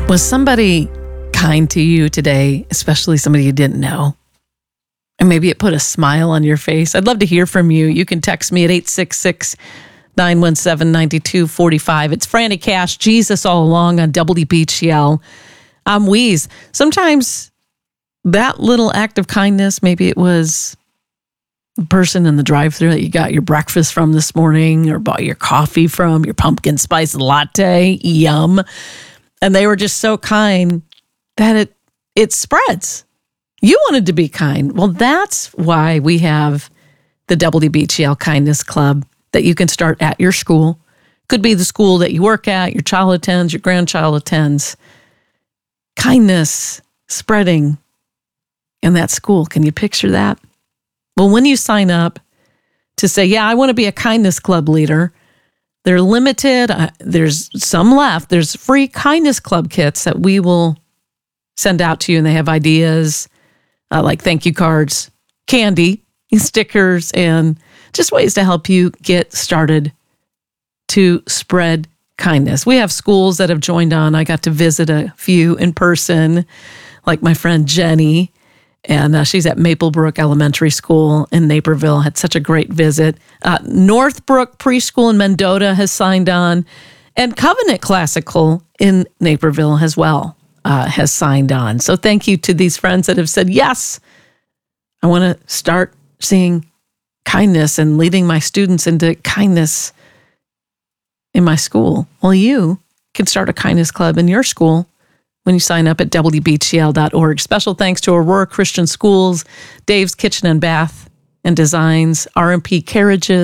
Was somebody kind to you today, especially somebody you didn't know? And maybe it put a smile on your face. I'd love to hear from you. You can text me at 866-917-9245. It's Franny Cash, Jesus All Along on WBGL. I'm Weeze. Sometimes that little act of kindness, maybe it was the person in the drive-thru that you got your breakfast from this morning or bought your coffee from, your pumpkin spice latte, yum. And they were just so kind that it spreads. You wanted to be kind. Well, that's why we have the WBGL Kindness Club that you can start at your school. Could be the school that you work at, your child attends, your grandchild attends. Kindness spreading in that school. Can you picture that? Well, when you sign up to say, yeah, I want to be a kindness club leader, they're limited. There's some left. There's free kindness club kits that we will send out to you, and they have ideas like thank you cards, candy, stickers, and just ways to help you get started to spread kindness. We have schools that have joined on. I got to visit a few in person, like my friend Jenny, and she's at Maplebrook Elementary School in Naperville. Had such a great visit. Northbrook Preschool in Mendota has signed on, and Covenant Classical in Naperville as well has signed on. So thank you to these friends that have said, yes, I want to start seeing kindness and leading my students into kindness in my school. Well, you can start a kindness club in your school when you sign up at WBGL.org. Special thanks to Aurora Christian Schools, Dave's Kitchen and Bath and Designs, RMP Carriages,